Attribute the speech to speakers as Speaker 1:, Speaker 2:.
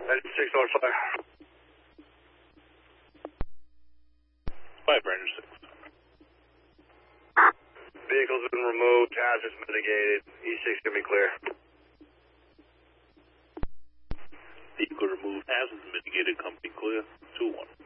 Speaker 1: 96 on fire.
Speaker 2: 5 Ranger 6.
Speaker 1: Vehicle's been removed, hazards mitigated, E6 gonna be clear.
Speaker 2: Vehicle removed, hazards mitigated, company clear, 2-1.